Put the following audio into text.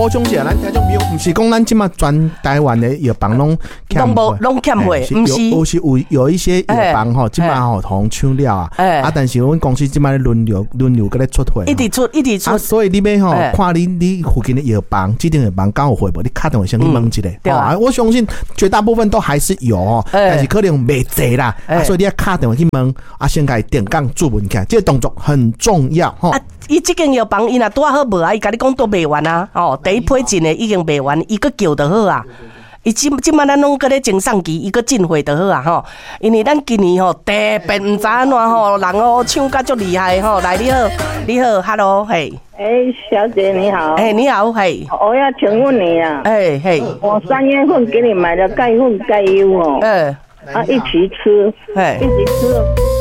补充一下，咱听众朋友，不是讲咱今嘛全台湾的药房拢欠货，不是， 有一些药房吼，今嘛吼同抢了啊，但是阮公司今嘛轮流搁咧出货， 一直出， 所以你要吼看你附近的药房，指定药房刚有货无？你打电话先去问一下， 对啊， 我相信绝大部分都还是有哦，但是可能袂济啦，所以你要打电话去问，先甲伊电讲注文起来，这个动作很重要吼。 伊这间药房伊若拄好无啊，伊甲你讲都卖完啊，第一批进的已经卖完，伊个叫就好啊。伊即摆咱拢搁咧前送期，伊个进货就好啊吼。因为咱今年吼特别毋知安怎吼，人抢甲足厉害吼。来你好 ，Hello， 嘿。 小姐你好。 你好，嘿。 我要请问你啊。 嘿。 我3月份给你买的钙粉钙优哦。一起吃。一起吃。